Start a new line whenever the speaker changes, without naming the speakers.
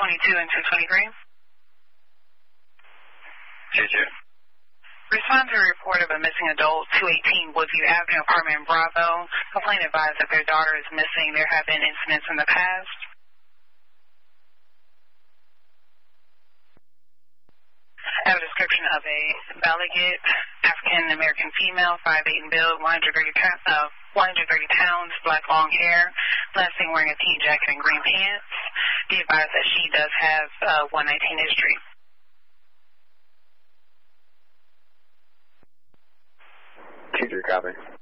222 and 223.
Teacher.
Respond to a report of a missing adult, 218 Woodview Avenue, apartment Bravo. Complainant advised that their daughter is missing. There have been incidents in the past. I have a description of a Baligit, African-American female, 5'8" in build, 130 pounds, black long hair, last seen wearing a tea jacket and green pants. Be advised that she does have 119 history.
Teacher, copy.